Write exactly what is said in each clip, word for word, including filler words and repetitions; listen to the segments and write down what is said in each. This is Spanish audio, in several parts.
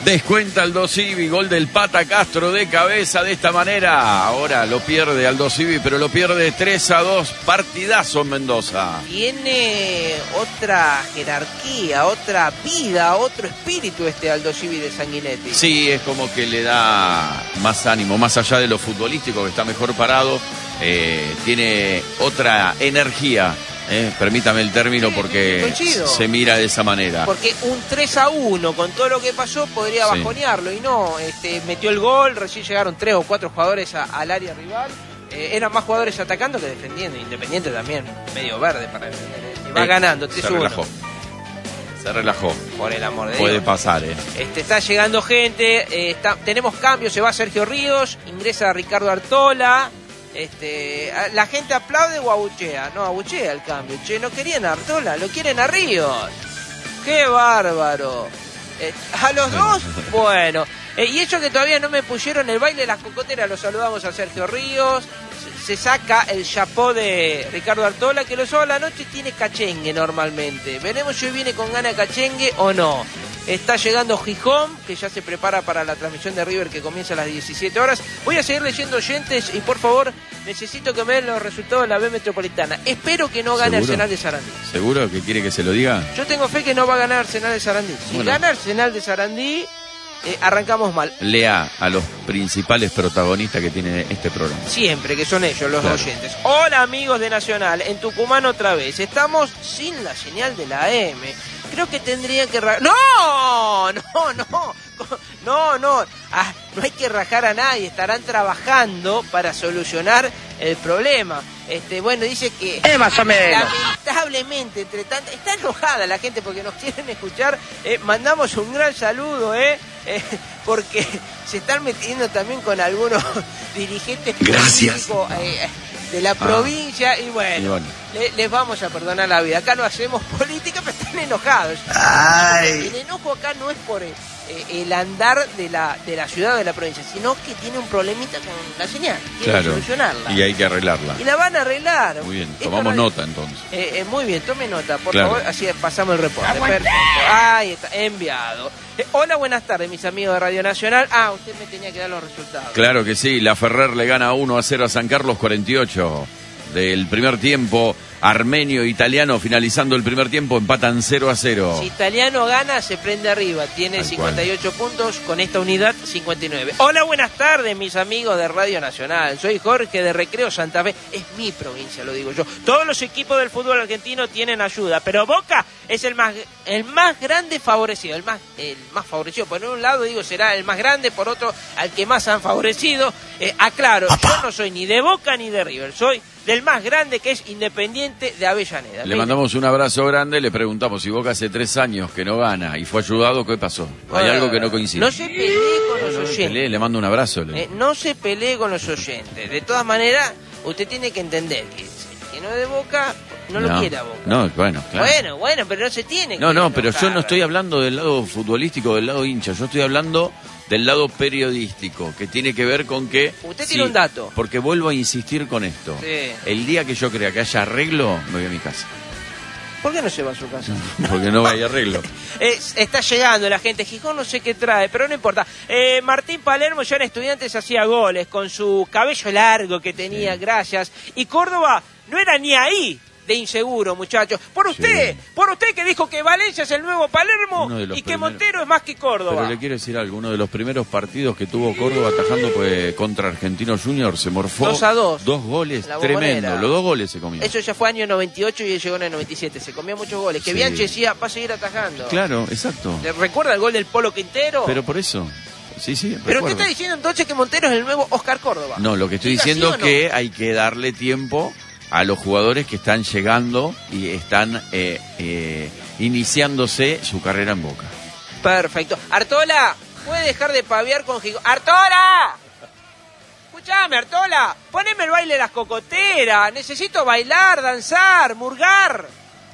Descuenta Aldo Civi, gol del Pata Castro de cabeza de esta manera. Ahora lo pierde Aldo Civi, pero lo pierde tres a dos. Partidazo en Mendoza. Tiene otra jerarquía, otra vida, otro espíritu este Aldo Civi de Sanguinetti. Sí, es como que le da más ánimo, más allá de lo futbolístico, que está mejor parado. Eh, tiene otra energía. Eh, permítame el término, sí, porque se mira de esa manera. Porque un tres a uno con todo lo que pasó podría sí. bajonearlo y no, este, metió el gol, recién llegaron tres o cuatro jugadores a, al área rival, eh, eran más jugadores atacando que defendiendo. Independiente también, medio verde para defender, eh, va eh, ganando tres a uno. Se relajó. Se relajó. Por el amor de Puede Dios. Puede pasar, eh. Este, está llegando gente, eh, está, tenemos cambios, se va Sergio Ríos, ingresa Ricardo Artola. Este, ¿la gente aplaude o abuchea? No, abuchea el cambio. Che, no querían a Artola, lo quieren a Ríos. ¡Qué bárbaro! Eh, a los dos, bueno. Eh, y ellos que todavía no me pusieron el baile de las cocoteras, los saludamos a Sergio Ríos. Se, se saca el chapó de Ricardo Artola, que los sábados a la noche tiene cachengue normalmente. Veremos si hoy viene con gana de cachengue o no. Está llegando Gijón, que ya se prepara para la transmisión de River que comienza a las diecisiete horas. Voy a seguir leyendo oyentes y por favor necesito que me den los resultados de la B Metropolitana. Espero que no gane Arsenal de Sarandí. ¿Seguro que quiere que se lo diga? Yo tengo fe que no va a ganar Arsenal de Sarandí. Si bueno. gana Arsenal de Sarandí, eh, arrancamos mal. Lea a los principales protagonistas que tiene este programa. Siempre, que son ellos los claro. oyentes. Hola amigos de Nacional, en Tucumán otra vez. Estamos sin la señal de la A M. Creo que tendría que rajar. ¡No! ¡No, no! No, no. Ah, no hay que rajar a nadie. Estarán trabajando para solucionar el problema. Este, bueno, dice que... Eh, más o menos. Lamentablemente, entre tanto... Está enojada la gente porque nos quieren escuchar. Eh, mandamos un gran saludo, ¿eh? eh porque se están metiendo también con algunos dirigentes Gracias. políticos... Eh, de la provincia, ah, y bueno, y bueno. Le, les vamos a perdonar la vida. Acá no hacemos política, pero están enojados. Ay. El enojo acá no es por el, el andar de la, de la ciudad o de la provincia, sino que tiene un problemita con la señal. Quiere claro. solucionarla. Y hay que arreglarla. Y la van a arreglar. Muy bien, tomamos no nota entonces. Eh, eh, muy bien, tome nota, por claro. favor, así pasamos el reporte. Perfecto. Ahí está, enviado. Eh, hola, buenas tardes, mis amigos de Radio Nacional. Ah, usted me tenía que dar los resultados. Claro que sí, la Ferrer le gana uno a cero a San Carlos, cuarenta y ocho del primer tiempo. Armenio, Italiano, finalizando el primer tiempo, empatan cero a cero. Si Italiano gana, se prende arriba. Tiene Tal cincuenta y ocho cual. puntos, con esta unidad cincuenta y nueve. Hola, buenas tardes, mis amigos de Radio Nacional. Soy Jorge de Recreo Santa Fe. Es mi provincia, lo digo yo. Todos los equipos del fútbol argentino tienen ayuda, pero Boca es el más el más grande favorecido. El más, el más favorecido. Por un lado, digo, será el más grande, por otro, al que más han favorecido. Eh, aclaro, yo no soy ni de Boca ni de River. Soy del más grande, que es Independiente de Avellaneda. Le mandamos un abrazo grande, le preguntamos si Boca hace tres años que no gana y fue ayudado, ¿qué pasó? Hay ah, algo que no coincide. No se pelee con los no, no oyentes. Pelee, le mando un abrazo. Le... Eh, no se pelee con los oyentes. De todas maneras, usted tiene que entender que el que no es de Boca, no, no lo quiere a Boca. No, bueno, claro. Bueno, bueno, pero no se tiene que No, no, pero enojar. yo no estoy hablando del lado futbolístico, del lado hincha, yo estoy hablando del lado periodístico, que tiene que ver con que... Usted sí, tiene un dato. Porque vuelvo a insistir con esto. Sí. El día que yo crea que haya arreglo, me voy a mi casa. ¿Por qué no se va a su casa? Porque no hay arreglo. eh, está llegando la gente. Gijón no sé qué trae, pero no importa. Eh, Martín Palermo ya en Estudiantes hacía goles con su cabello largo que tenía, sí. gracias. Y Córdoba no era ni ahí de inseguro, muchachos. Por usted, sí. por usted que dijo que Valencia es el nuevo Palermo y que primeros... Montero es más que Córdoba. Pero le quiero decir algo, uno de los primeros partidos que tuvo Córdoba atajando pues, contra Argentinos Juniors, se morfó dos a dos. Dos goles, tremendo. Los dos goles se comió. Eso ya fue año noventa y ocho y él llegó en el noventa y siete. Se comió muchos goles. Que sí. Bianchi decía, va a seguir atajando. Claro, exacto. ¿Le recuerda el gol del Polo Quintero? Pero por eso... Sí, sí, ¿Pero recuerdo. qué está diciendo entonces que Montero es el nuevo Oscar Córdoba? No, lo que estoy Diga diciendo es ¿sí no? que hay que darle tiempo a los jugadores que están llegando y están eh, eh, iniciándose su carrera en Boca. Perfecto. Artola, ¿puede dejar de paviar con Gijón? ¡Artola! Escuchame, Artola, poneme el baile de las cocoteras. Necesito bailar, danzar, murgar.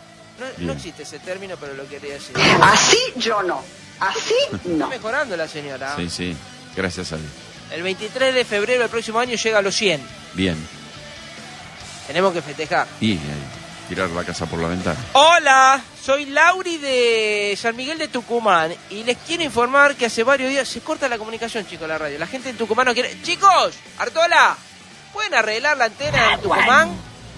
No, no existe ese término, pero lo quería decir. Así yo no. Así no. Está mejorando la señora. Sí, sí. Gracias a Dios. El veintitrés de febrero del próximo año llega a los cien. Bien. Tenemos que festejar. Y eh, tirar la casa por la ventana. Hola, soy Lauri de San Miguel de Tucumán y les quiero informar que hace varios días se corta la comunicación, chicos, la radio. La gente en Tucumán no quiere... Chicos, Artola, ¿pueden arreglar la antena en Tucumán?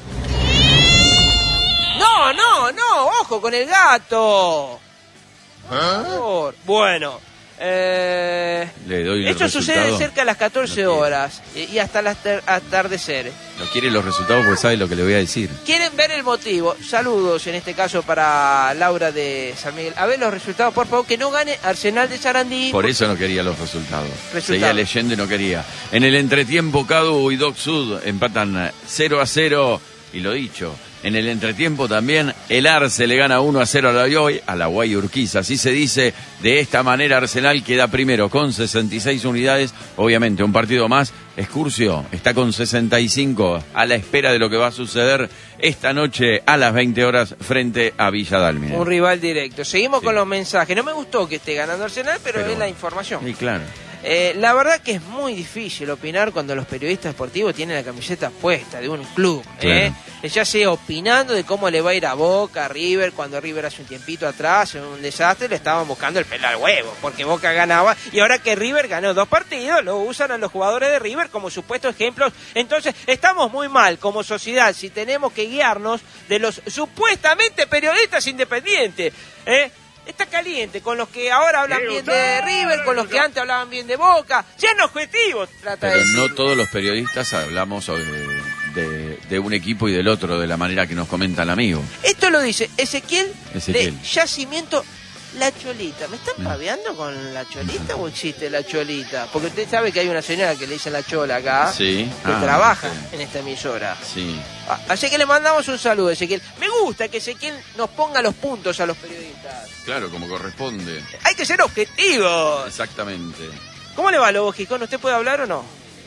No, no, no, ojo con el gato. Por favor. Bueno, eh, Le doy los esto sucede resultados. cerca de las catorce No horas y y hasta el atar- atardecer. No quiere los resultados porque sabe lo que le voy a decir. ¿Quieren ver el motivo? Saludos en este caso para Laura de San Miguel. A ver los resultados, por favor, que no gane Arsenal de Sarandí. Por eso no quería los resultados. Resultados. Seguía leyendo y no quería. En el entretiempo, Cadu y Doc Sud empatan cero a cero. Y lo dicho, en el entretiempo también el Arce le gana uno a cero a la Guay, a la Guay Urquiza. Así se dice, de esta manera Arsenal queda primero con sesenta y seis unidades. Obviamente, un partido más. Excursio está con sesenta y cinco a la espera de lo que va a suceder esta noche a las veinte horas frente a Villa Dálmine. Un rival directo. Seguimos Sí. con los mensajes. No me gustó que esté ganando Arsenal, pero, Pero- es la información. Sí, claro. Eh, la verdad que es muy difícil opinar cuando los periodistas deportivos tienen la camiseta puesta de un club. ¿eh? Ya sea opinando de cómo le va a ir a Boca, a River, cuando River hace un tiempito atrás, en un desastre, le estaban buscando el pelo al huevo, porque Boca ganaba, y ahora que River ganó dos partidos, lo usan a los jugadores de River como supuestos ejemplos. Entonces, estamos muy mal como sociedad si tenemos que guiarnos de los supuestamente periodistas independientes. ¿eh? Está caliente con los que ahora hablan bien de River, con los que antes hablaban bien de Boca. Sean objetivos, trata de Pero decir. no todos los periodistas hablamos de, de, de un equipo y del otro de la manera que nos comenta el amigo. Esto lo dice Ezequiel, Ezequiel. de Yacimiento La Cholita. ¿Me están paveando con La Cholita o existe La Cholita? Porque usted sabe que hay una señora que le dice La Chola acá, Sí. que Ah, trabaja sí. en esta emisora. Sí. Ah, Así que le mandamos un saludo, Ezequiel. Me gusta que Ezequiel nos ponga los puntos a los periodistas. Claro, como corresponde. Hay que ser objetivos. Exactamente. ¿Cómo le va, Lobo Gijón? ¿Usted puede hablar o no?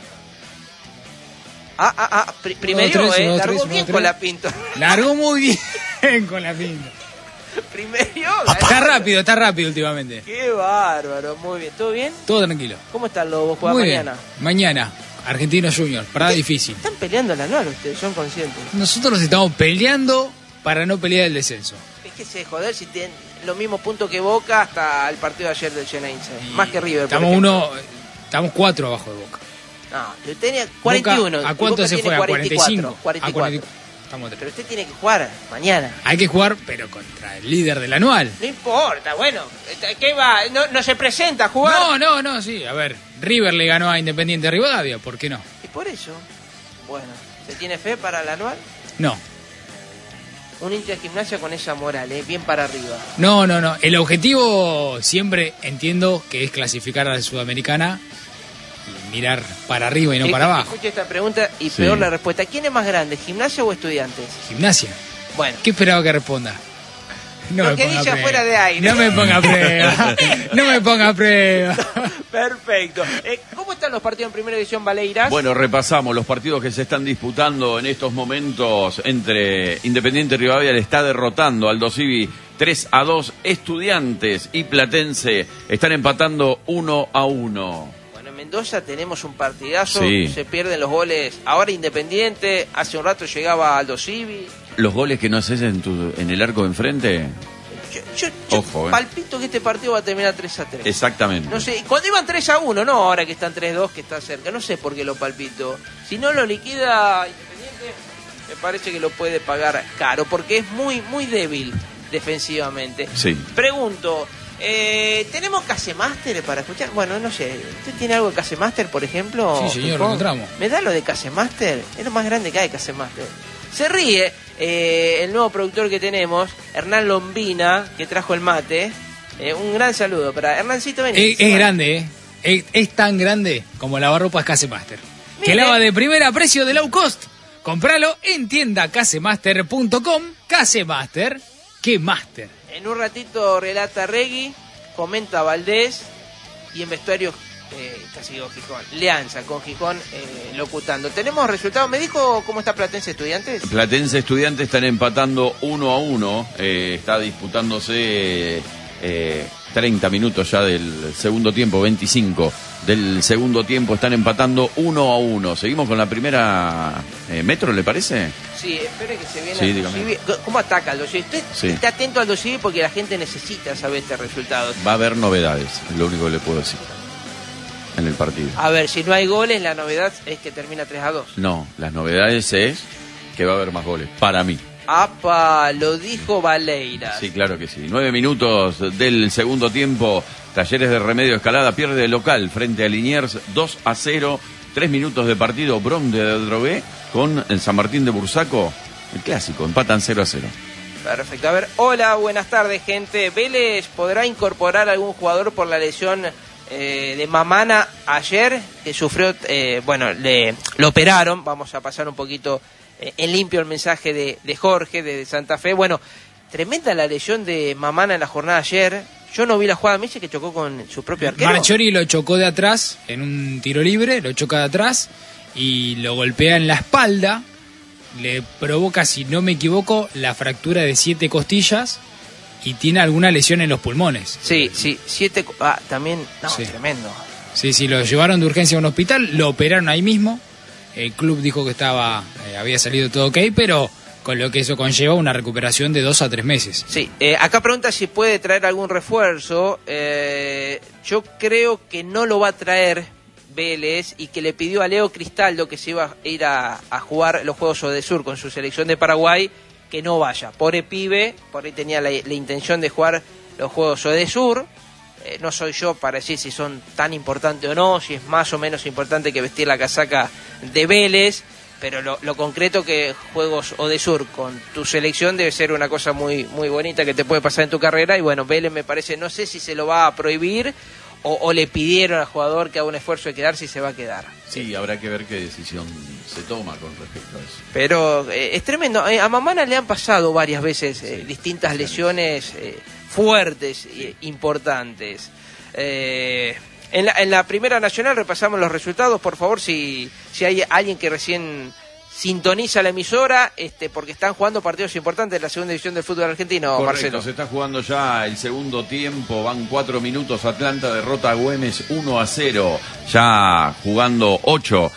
Ah, ah, ah, pri- primero, tres, eh, uno, largó tres, bien uno, con tres. la pinta. Largó muy bien con la pinta. Primero. Está rápido, está rápido últimamente. Qué bárbaro, muy bien. ¿Todo bien? Todo tranquilo. ¿Cómo está el Lobo? ¿Juega Muy mañana? bien. Mañana, Argentino Junior, parada difícil. Están peleando la anual ustedes, son conscientes. Nosotros nos estamos peleando para no pelear el descenso. Es que se joder si tienen los mismos puntos que Boca hasta el partido de ayer del Xeneize. Y Más que River. por Estamos ejemplo. uno, estamos cuatro abajo de Boca. No, usted tenía cuarenta y uno. Boca, ¿a y cuánto Boca se tiene fue? ¿A cuarenta y cinco? cuarenta y A cuatro. cuarenta y cuatro. Estamos Pero tres. usted tiene que jugar mañana. Hay que jugar, pero contra el líder del anual. No importa, bueno. ¿Qué va? ¿No, no se presenta a jugar? No, no, no, sí. A ver, River le ganó a Independiente Rivadavia, ¿por qué no? Y por eso, bueno, ¿se tiene fe para el anual? No, Un hincha de Gimnasia con esa moral, ¿eh? Bien para arriba. no, no, no. El objetivo siempre entiendo que es clasificar a la Sudamericana y mirar para arriba y no Escuche- para abajo. Escuche esta pregunta y Sí. peor la respuesta. ¿Quién es más grande, Gimnasia o Estudiantes? Gimnasia. Bueno, ¿Qué esperaba que responda? No Lo me que ponga dice a prueba. afuera de aire. No me ponga a prueba. No me ponga a prueba. perfecto. Eh, ¿Cómo están los partidos en Primera División, Valeiras? Bueno, repasamos los partidos que se están disputando en estos momentos entre Independiente Rivadavia, le está derrotando al Civi tres a dos. Estudiantes y Platense están empatando uno a uno. Bueno, en Mendoza tenemos un partidazo. Sí. Se pierden los goles. Ahora Independiente. Hace un rato llegaba Aldo Civi. Los goles que no haces en, tu, en el arco de enfrente, Yo, yo, yo Ojo, eh. palpito que este partido va a terminar tres a tres. exactamente. No sé, cuando iban tres a uno, no ahora que están tres a dos, que está cerca. No sé por qué lo palpito. Si no lo liquida Independiente, me parece que lo puede pagar caro, porque es muy, muy débil defensivamente. Sí. Pregunto, eh, ¿tenemos Casemaster para escuchar? Bueno, no sé, ¿usted tiene algo de Casemaster, por ejemplo? Sí, señor, Fijón? lo encontramos. ¿Me da lo de Casemaster? Es lo más grande que hay, Casemaster. Se ríe eh, el nuevo productor que tenemos, Hernán Lombina, que trajo el mate. Eh, un gran saludo para Hernancito. Ven. Es, es grande, ¿eh? Es, es tan grande como lavarropas Casemaster. Que Mire. lava de primera a precio de low cost. Compralo en tienda casemaster punto com. Casemaster, que master. En un ratito relata Regui, comenta Valdés y en vestuario eh, casi digo Gijón. Leanza con Gijón eh, locutando. Tenemos resultados. ¿Me dijo cómo está Platense Estudiantes? Platense Estudiantes están empatando uno a uno. Eh, está disputándose eh, treinta minutos ya del segundo tiempo, veinticinco del segundo tiempo, están empatando uno a uno. Seguimos con la primera. eh, ¿Metro, le parece? Sí, espere que se viene. Sí, Aldo dígame. Civi. ¿Cómo ataca Aldo Civi? Usted Sí. esté atento a Aldo Civi porque la gente necesita saber este resultado. Va a haber novedades, es lo único que le puedo decir, en el partido. A ver, si no hay goles, la novedad es que termina tres a dos. No, las novedades es que va a haber más goles, para mí. ¡Apa! Lo dijo Valeiras. Sí, claro que sí. Nueve minutos del segundo tiempo. Talleres de Remedio Escalada pierde de local frente a Liniers dos a cero. Tres minutos de partido. Brom de Drogué con el San Martín de Bursaco. El clásico. Empatan cero a cero. Perfecto. A ver, hola, buenas tardes, gente. ¿Vélez podrá incorporar algún jugador por la lesión eh, de Mamana ayer? Que sufrió, eh, bueno, le, lo operaron. Vamos a pasar un poquito eh, en limpio el mensaje de, de Jorge, de Santa Fe. Bueno, tremenda la lesión de Mamana en la jornada ayer. Yo no vi la jugada, me dice que chocó con su propio arquero. Marchiori lo chocó de atrás en un tiro libre, lo choca de atrás y lo golpea en la espalda. Le provoca, si no me equivoco, la fractura de siete costillas y tiene alguna lesión en los pulmones. Sí, sí, siete... Ah, también... No, Sí. tremendo. Sí, sí, lo llevaron de urgencia a un hospital, lo operaron ahí mismo. El club dijo que estaba, eh, había salido todo ok, pero con lo que eso conlleva una recuperación de dos a tres meses. Sí, eh, acá pregunta si puede traer algún refuerzo. Eh, yo creo que no lo va a traer Vélez y que le pidió a Leo Cristaldo, que se iba a ir a, a jugar los Juegos Odesur con su selección de Paraguay, que no vaya. Pobre pibe, por ahí tenía la, la intención de jugar los Juegos Odesur. Eh, no soy yo para decir si son tan importantes o no, si es más o menos importante que vestir la casaca de Vélez. Pero lo, lo concreto que Juegos Odesur con tu selección debe ser una cosa muy muy bonita que te puede pasar en tu carrera. Y bueno, Vélez me parece, no sé si se lo va a prohibir o, o le pidieron al jugador que haga un esfuerzo de quedarse y se va a quedar. Sí, habrá que ver qué decisión se toma con respecto a eso. Pero eh, es tremendo. Eh, a Mamana le han pasado varias veces eh, distintas lesiones eh, fuertes e importantes. Eh... En la, en la Primera Nacional repasamos los resultados, por favor, si, si hay alguien que recién sintoniza la emisora, este, porque están jugando partidos importantes de la segunda división del fútbol argentino. Correcto, Marcelo. se está jugando ya el segundo tiempo, van cuatro minutos, Atlanta derrota a Güemes uno a cero, ya jugando ocho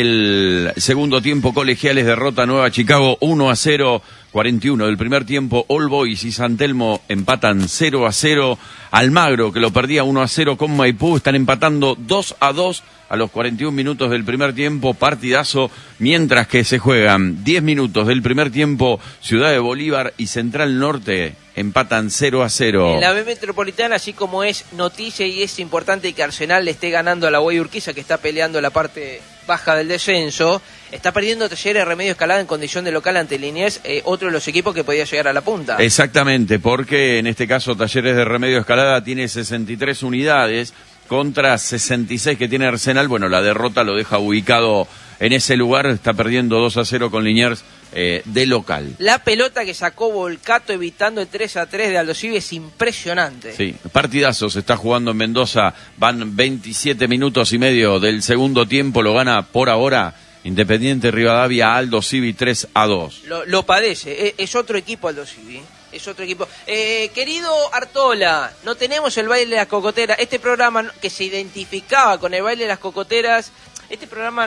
del segundo tiempo, Colegiales derrota a Nueva Chicago uno a cero, cuarenta y uno del primer tiempo, All Boys y San Telmo empatan cero a cero, Almagro, que lo perdía uno a cero con Maipú, están empatando dos a dos a los cuarenta y un minutos del primer tiempo, partidazo, mientras que se juegan diez minutos del primer tiempo, Ciudad de Bolívar y Central Norte empatan cero a cero. En la B Metropolitana, así como es noticia y es importante que Arsenal le esté ganando a la Guay Urquiza, que está peleando la parte baja del descenso, está perdiendo Talleres de Remedio Escalada en condición de local ante Liniers, eh, otro de los equipos que podía llegar a la punta. Exactamente, porque en este caso Talleres de Remedio Escalada tiene sesenta y tres unidades contra sesenta y seis que tiene Arsenal. Bueno, la derrota lo deja ubicado en ese lugar, está perdiendo dos a cero con Liniers eh, de local. La pelota que sacó Volcato evitando el tres a tres de Aldo Civi es impresionante. Sí, partidazo se está jugando en Mendoza, van veintisiete minutos y medio del segundo tiempo, lo gana por ahora Independiente Rivadavia, Aldo Civi tres a dos. Lo, lo padece, es, es otro equipo Aldo Civi, es otro equipo. Eh, querido Artola, no tenemos el baile de las cocoteras, este programa que se identificaba con el baile de las cocoteras, este programa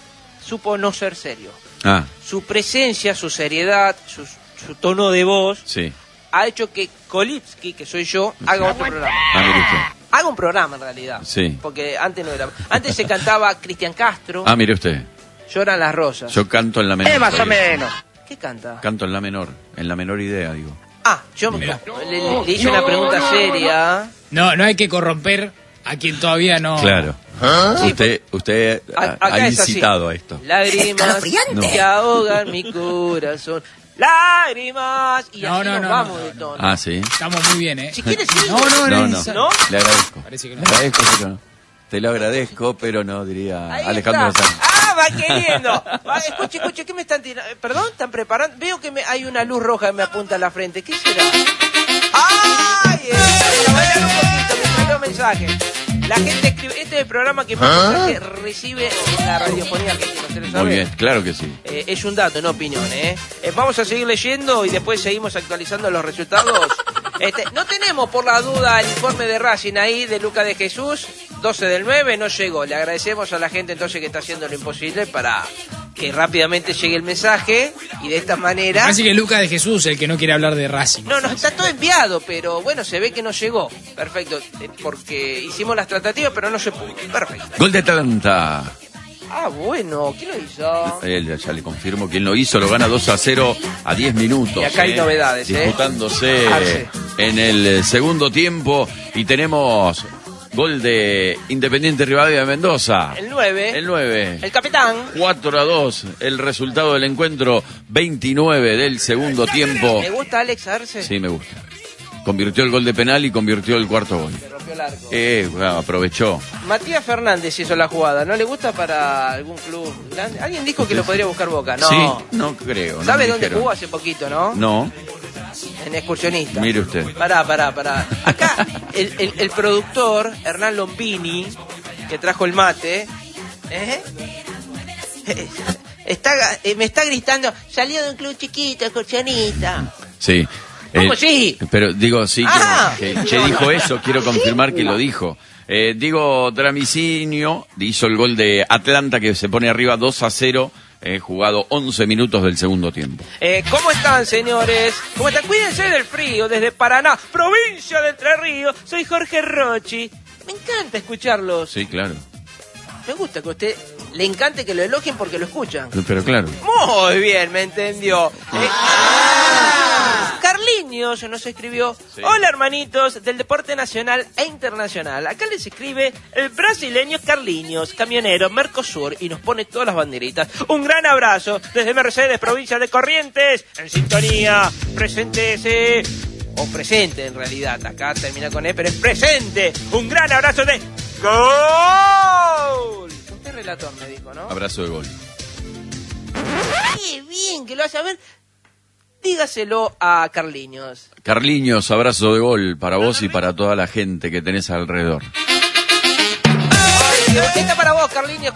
supo no ser serio. Ah, Su presencia, su seriedad, su, su tono de voz, sí. ha hecho que Kolipski, que soy yo, haga otro programa. Ah, mire usted. Haga un programa en realidad. Sí. Porque antes no era. Antes se cantaba Cristian Castro, Ah, mire usted. Lloran las rosas. Yo canto en la menor. Eh, más o todavía. menos. ¿Qué canta? Canto en la menor, en la menor idea, digo. Ah, yo me- Mira. le, le- le hice una pregunta seria. No, no hay que corromper a quien todavía no... Claro. Sí, Usted, usted A- ha, acá ha es así. incitado a esto. Lágrimas No. que ahogan mi corazón. Lágrimas. Y No, así no, nos no, vamos no, de tono. Ah, sí. Estamos muy bien, ¿eh? Si quieres, sí. No, no, No, no. no. esa- ¿No? Le agradezco. Parece que Le no. agradezco, pero no. Te lo agradezco, pero no, diría Ahí Alejandro está. Sanz. Ah, va queriendo. Va, escuche, escuche, ¿qué me están tirando? Eh, Perdón, ¿están preparando? Veo que me, hay una luz roja que me apunta a la frente. ¿Qué será? ¡Ay! Eh, bailar un poquito, me mandó mensaje. La gente escribe, este es el programa que más mensajes recibe en la radiofonía argentina, ¿usted lo sabe? Muy bien, claro que sí. Eh, es un dato, no opinión, ¿eh? Eh, Vamos a seguir leyendo y después seguimos actualizando los resultados. Este, no tenemos por la duda el informe de Racing ahí de Lucas de Jesús, doce del nueve, no llegó. Le agradecemos a la gente entonces que está haciendo lo imposible para que rápidamente llegue el mensaje y de esta manera... Así que Lucas de Jesús, el que no quiere hablar de Racing. No, no, está todo enviado, pero bueno, se ve que no llegó. Perfecto, porque hicimos las tratativas, pero no se pudo. Perfecto. Gol de Atlanta. Ah, bueno, ¿quién lo hizo? Él ya le confirmo quién lo hizo, lo gana dos a cero a diez minutos. Y acá hay eh, novedades, ¿eh? Disputándose Arce. en el segundo tiempo y tenemos gol de Independiente Rivadavia de Mendoza. El nueve. El nueve. El capitán. cuatro a dos, el resultado del encuentro, veintinueve del segundo tiempo. ¿Le gusta Alex Arce? Sí, me gusta. Convirtió el gol de penal y convirtió el cuarto gol. Se rompió el arco. Eh, bueno, aprovechó. Matías Fernández hizo la jugada. ¿No le gusta para algún club grande? Alguien dijo que lo podría buscar Boca. No. Sí, no creo. no ¿Sabe me dónde dijeron. jugó hace poquito, no? No, En Excursionista. mire usted. Pará, pará, pará. Acá el, el, el productor, Hernán Lombini, que trajo el mate, ¿eh? Está, eh, me está gritando, salió de un club chiquito, Excursionista. Sí. ¿Cómo Eh, sí? Pero digo, sí, Ah. que, que, que dijo eso, quiero confirmar que lo dijo. Eh, digo, Dramicinio hizo el gol de Atlanta que se pone arriba dos a cero, eh, jugado once minutos del segundo tiempo. Eh, ¿Cómo están, señores? ¿Cómo están? Cuídense del frío, desde Paraná, provincia de Entre Ríos. Soy Jorge Rochi. Me encanta escucharlos. Sí, claro. Me gusta que a usted le encante que lo elogien porque lo escuchan. Pero claro. Muy bien, me entendió. Eh, Carliños nos escribió: Sí. hola hermanitos del deporte nacional e internacional. Acá les escribe el brasileño Carliños, camionero Mercosur, y nos pone todas las banderitas. Un gran abrazo desde Mercedes, provincia de Corrientes, en sintonía. Preséntese, o presente en realidad, acá termina con E, pero es presente. Un gran abrazo de gol. Usted es relator, me dijo, ¿no? Abrazo de gol. Qué bien que lo hace. A ver, dígaselo a Carliños. Carliños, abrazo de gol para vos y para toda la gente que tenés alrededor. Esta para vos, Carliños.